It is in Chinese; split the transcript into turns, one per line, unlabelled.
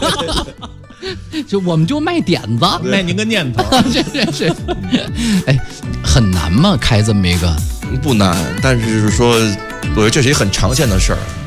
就我们就卖点子，
卖您个念头。
是，哎，很难吗？开这么一个
不难，但是就是说，我觉得这是一个很长线的事儿。